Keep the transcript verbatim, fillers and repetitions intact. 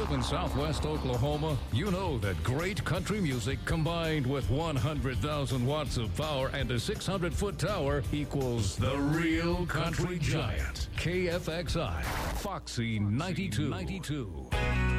live in Southwest Oklahoma, you know that great country music combined with one hundred thousand watts of power and a six hundred foot tower equals the real country giant. K F X I, Foxy ninety-two.